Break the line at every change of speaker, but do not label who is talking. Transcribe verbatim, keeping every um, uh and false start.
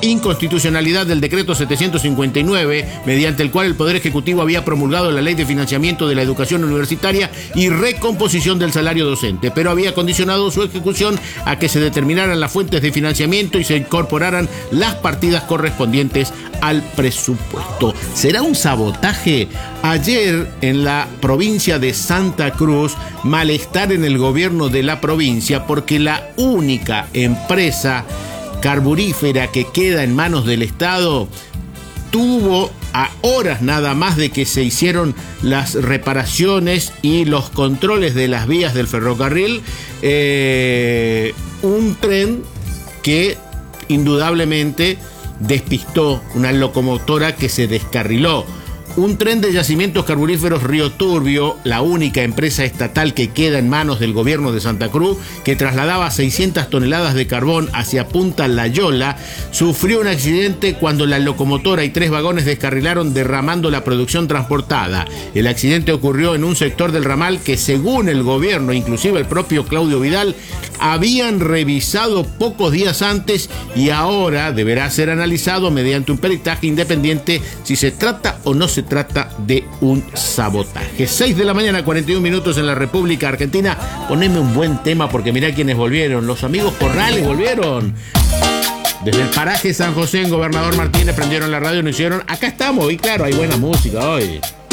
inconstitucionalidad del decreto setecientos cincuenta y nueve, mediante el cual el Poder Ejecutivo había promulgado la Ley de Financiamiento de la Educación Universitaria y recomposición del salario docente, pero había condicionado su ejecución a que se determinaran las fuentes de financiamiento y se incorporaran las partidas correspondientes al presupuesto. ¿Será un sabotaje? Ayer en la provincia de Santa Cruz, malestar en el gobierno de la provincia porque la única empresa carburífera que queda en manos del Estado tuvo, a horas nada más de que se hicieron las reparaciones y los controles de las vías del ferrocarril, eh, un tren que indudablemente despistó, una locomotora que se descarriló. Un tren de yacimientos carburíferos Río Turbio, la única empresa estatal que queda en manos del gobierno de Santa Cruz, que trasladaba seiscientas toneladas de carbón hacia Punta La Yola, sufrió un accidente cuando la locomotora y tres vagones descarrilaron derramando la producción transportada. El accidente ocurrió en un sector del ramal que, según el gobierno, inclusive el propio Claudio Vidal, habían revisado pocos días antes y ahora deberá ser analizado mediante un peritaje independiente si se trata o no se trata de un sabotaje. seis de la mañana, cuarenta y un minutos en la República Argentina. Poneme un buen tema porque mirá quiénes volvieron. Los amigos Corrales volvieron. Desde el paraje San José en Gobernador Martínez prendieron la radio y nos hicieron, acá estamos, y claro, hay buena música hoy.